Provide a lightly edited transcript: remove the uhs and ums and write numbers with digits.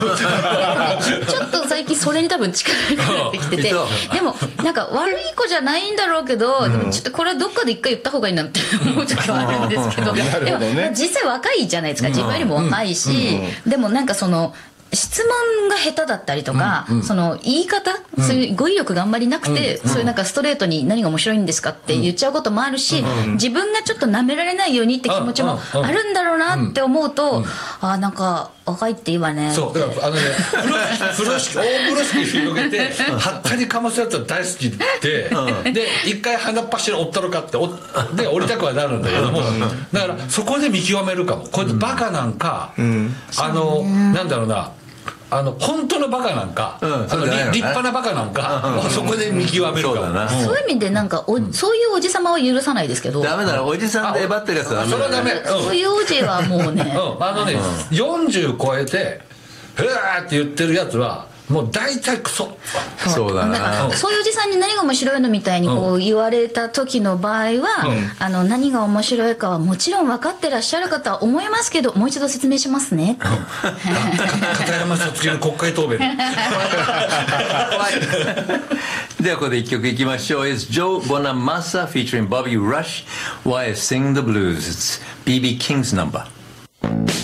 ちょっと最近それに多分力が入ってきてて、でもなんか悪い子じゃないんだろうけど、でもちょっとこれはどっかで一回言った方がいいなって思う時はあるんですけど、でも実際若いじゃないですか、自分よりも若いし、でもなんかその質問が下手だったりとか、その言い方、そういう語彙力があんまりなくて、そういうなんかストレートに何が面白いんですかって言っちゃうこともあるし、自分がちょっと舐められないようにって気持ちもあるんだろうなって思うと、あ、なんか若いっていいわね。 そうだから大風呂敷広げてはったりかますやつは大好きで一回鼻っ柱折ったろかってで折りたくはなるんだけども、だからそこで見極めるかも、こいつバカなんか、なんだろうな、本当のバカなんか、立派なバカなんか、そこで見極めるかも。 そういう意味でなんかそういうおじさまは許さないですけど。 ダメだな、おじさんでえばってるやつはダメだ。 それはダメ。 そういうおじはもうね、 40超えて「うわ!」って言ってるやつはもう大体クソ。 そうだな。 そういうおじさんに何が面白いのみたいにこう言われた時の場合は、何が面白いかはもちろん分かってらっしゃる方は思いますけど、もう一度説明しますね。 片山さつきの国会答弁。 ではここで一曲いきましょう。It's Joe Bonamassa featuring Bobby Rush. Why Sing the Blues? It's B.B. King's number.